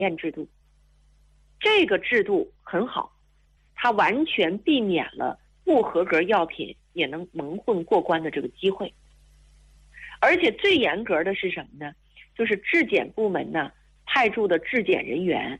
验制度。这个制度很好，它完全避免了不合格药品也能蒙混过关的这个机会。而且最严格的是什么呢？就是质检部门呢派驻的质检人员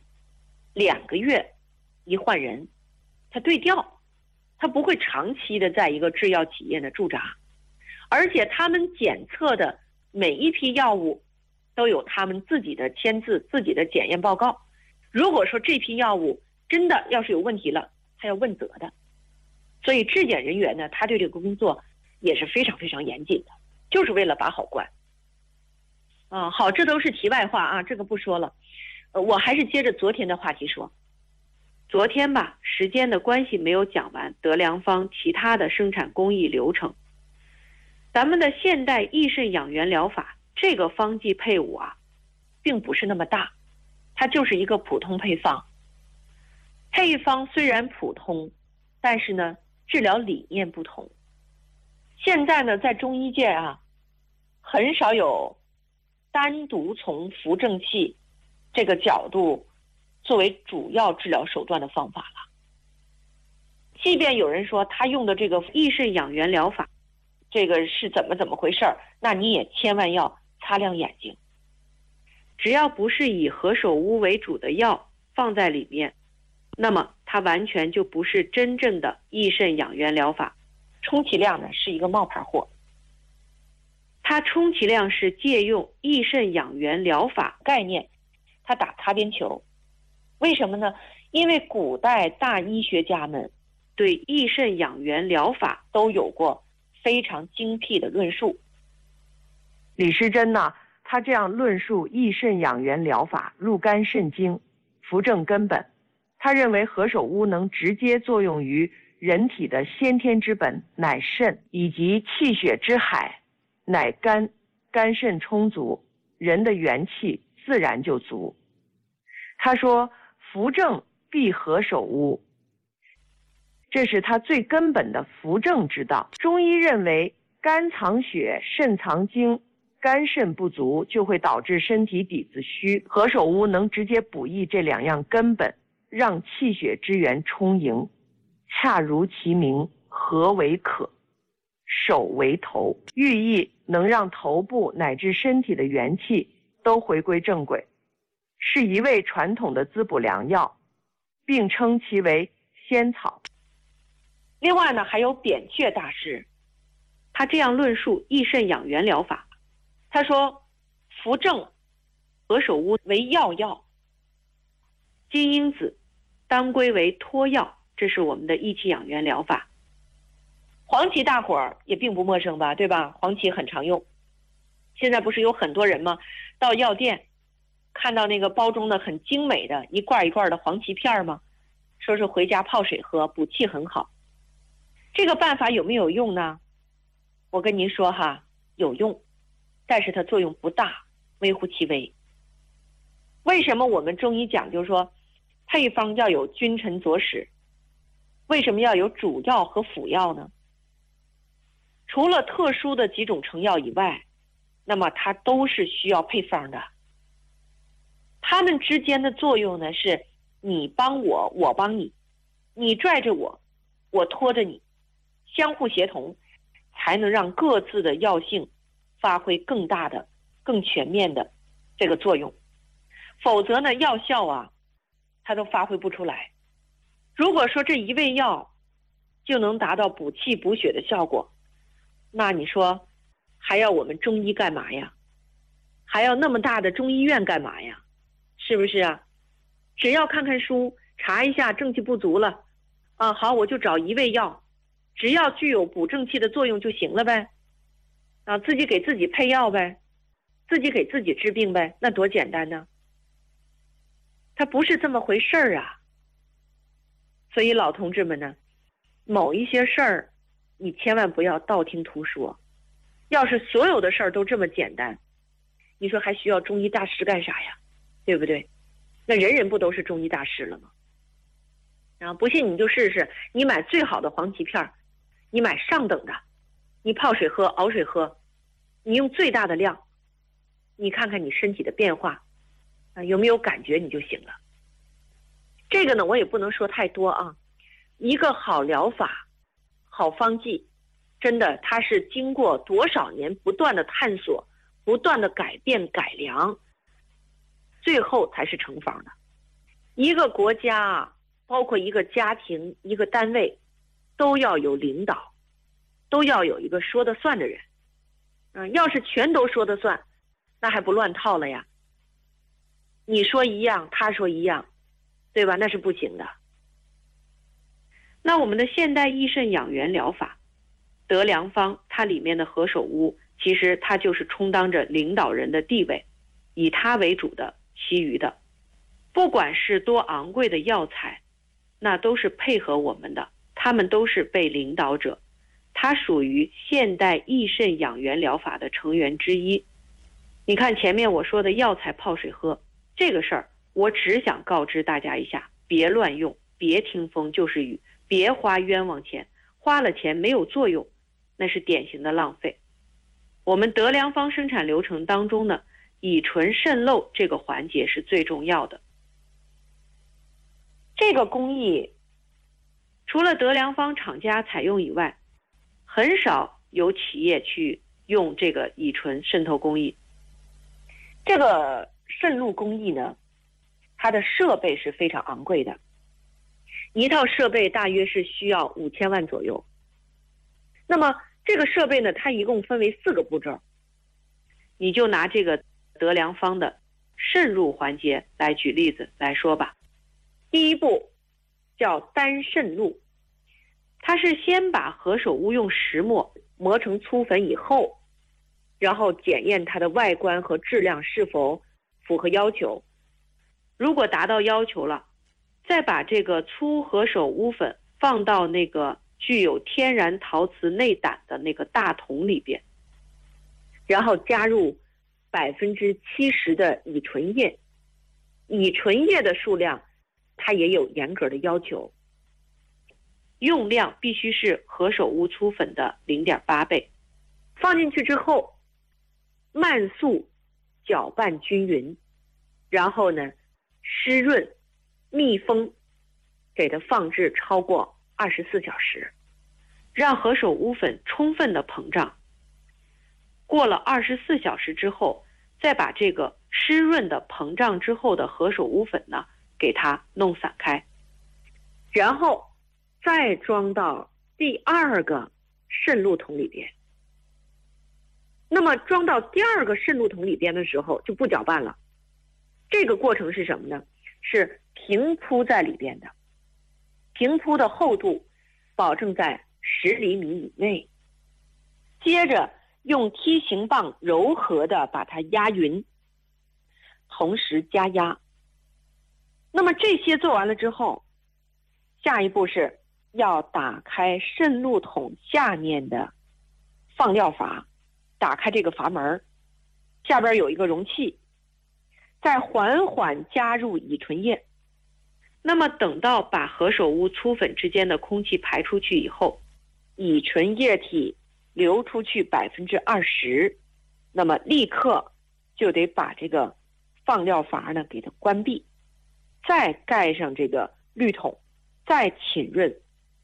2个月一换人，他对调，他不会长期的在一个制药企业呢驻扎，而且他们检测的每一批药物都有他们自己的签字、自己的检验报告。如果说这批药物真的要是有问题了，他要问责的。所以质检人员呢，他对这个工作也是非常非常严谨的，就是为了把好关。好，这都是题外话啊，这个不说了。我还是接着昨天的话题说。昨天吧，时间的关系没有讲完德良方其他的生产工艺流程。咱们的现代益肾养元疗法这个方剂配伍啊，并不是那么大，它就是一个普通配方。配方虽然普通，但是呢，治疗理念不同。现在呢，在中医界啊，很少有单独从扶正气这个角度作为主要治疗手段的方法了。即便有人说他用的这个益肾养元疗法，这个是怎么回事，那你也千万要擦亮眼睛。只要不是以何首乌为主的药放在里面，那么它完全就不是真正的益肾养元疗法，充其量呢是一个冒牌货。它充其量是借用益肾养元疗法概念，它打擦边球。为什么呢？因为古代大医学家们对益肾养元疗法都有过非常精辟的论述。 李时珍呢，他这样论述益肾养元疗法入肝肾经，扶正根本。他认为何首乌能直接作用于人体的先天之本乃肾，以及气血之海乃肝，肝肾充足，人的元气自然就足。他说扶正必何首乌，这是他最根本的扶正之道。中医认为肝藏血，肾藏精，肝肾不足就会导致身体底子虚，何首乌能直接补益这2样根本，让气血之源充盈。恰如其名，何为可，首为头，寓意能让头部乃至身体的元气都回归正轨，是一味传统的滋补良药，并称其为仙草。 另外呢，还有扁鹊大师，他这样论述益肾养元疗法。他说扶正何首乌为药，金樱子当归为托药，这是我们的益气养元疗法。黄芪大伙儿也并不陌生吧，对吧？黄芪很常用。现在不是有很多人吗？到药店看到那个包装的很精美的一罐一罐的黄芪片吗？说是回家泡水喝，补气很好。这个办法有没有用呢？我跟您说哈，有用，但是它作用不大，微乎其微。为什么我们中医讲究说配方要有君臣佐使？为什么要有主药和辅药呢？除了特殊的几种成药以外，那么它都是需要配方的。它们之间的作用呢，是你帮我，我帮你，你拽着我，我拖着你，相互协同，才能让各自的药性发挥更大的、更全面的这个作用。否则呢，药效啊，它都发挥不出来。如果说这一味药就能达到补气补血的效果，那你说还要我们中医干嘛呀？还要那么大的中医院干嘛呀？是不是啊？只要看看书，查一下正气不足了啊，好，我就找一味药，只要具有补正气的作用就行了呗。啊，自己给自己配药呗，自己给自己治病呗，那多简单呢。它不是这么回事儿啊。所以老同志们呢，某一些事儿你千万不要道听途说。要是所有的事儿都这么简单，你说还需要中医大师干啥呀？对不对？那人人不都是中医大师了吗？然后不信你就试试，你买最好的黄芪片，你买上等的，你泡水喝，熬水喝，你用最大的量，你看看你身体的变化， 有没有感觉你就行了。这个呢，我也不能说太多啊。一个好疗法、好方剂，真的它是经过多少年不断的探索、不断的改变、改良，最后才是成方的。一个国家啊，包括一个家庭、一个单位，都要有领导，都要有一个说得算的人。要是全都说得算，那还不乱套了呀？你说一样，他说一样，对吧？那是不行的。那我们的现代益肾养元疗法德良方，它里面的何首乌，其实它就是充当着领导人的地位，以它为主的其余的，不管是多昂贵的药材，那都是配合我们的，他们都是被领导者，它属于现代益肾养元疗法的成员之一。你看前面我说的药材泡水喝这个事儿，我只想告知大家一下，别乱用，别听风就是雨，别花冤枉钱，花了钱没有作用，那是典型的浪费。我们德良方生产流程当中呢，乙醇渗漏这个环节是最重要的。这个工艺除了德良方厂家采用以外，很少有企业去用这个乙醇渗透工艺。这个渗露工艺呢，它的设备是非常昂贵的，一套设备大约是需要5000万左右。那么这个设备呢，它一共分为4个步骤。你就拿这个德良方的渗入环节来举例子来说吧。第一步叫单渗露，它是先把何首乌用石磨磨成粗粉以后，然后检验它的外观和质量是否符合要求。如果达到要求了，再把这个粗何首乌粉放到那个具有天然陶瓷内胆的那个大桶里边，然后加入70%的乙醇液。乙醇液的数量它也有严格的要求，用量必须是何首乌粗粉的0.8倍。放进去之后慢速搅拌均匀，然后呢湿润密封，给它放置超过24小时，让何首乌粉充分的膨胀。过了24小时之后，再把这个湿润的膨胀之后的何首乌粉呢给它弄散开，然后再装到第2个渗露桶里边。那么装到第2个渗露桶里边的时候就不搅拌了，这个过程是什么呢？是平铺在里边的，平铺的厚度保证在10厘米以内。接着用梯形棒柔和的把它压匀，同时加压。那么这些做完了之后，下一步是要打开渗露桶下面的放料阀，打开这个阀门，下边有一个容器，再缓缓加入乙醇液。那么等到把何首乌粗粉之间的空气排出去以后，乙醇液体流出去20%，那么立刻就得把这个放料阀呢给它关闭，再盖上这个滤桶，再浸润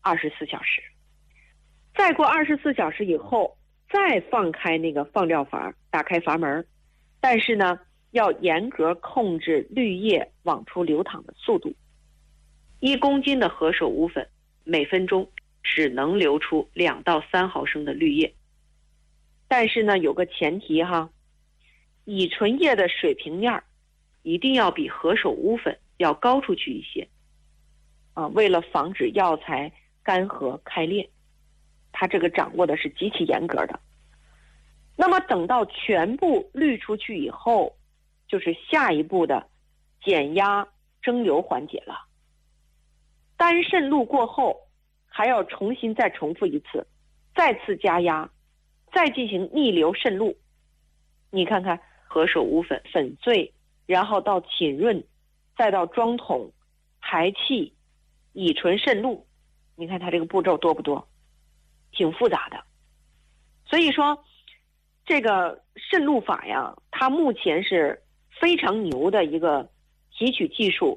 24小时。再过24小时以后，再放开那个放料阀，打开阀门，但是呢要严格控制滤液往出流淌的速度。1公斤的何首乌粉每分钟只能流出2到3毫升的滤液。但是呢有个前提哈，乙醇液的水平面一定要比何首乌粉要高出去一些为了防止药材干涸开裂，它这个掌握的是极其严格的。那么等到全部滤出去以后，就是下一步的减压蒸馏环节了。单渗露过后还要重新再重复一次，再次加压，再进行逆流渗露。你看看何首乌粉粉碎，然后到浸润，再到装桶排气，乙醇渗露，你看它这个步骤多不多？挺复杂的。所以说这个渗露法呀，它目前是非常牛的一个提取技术。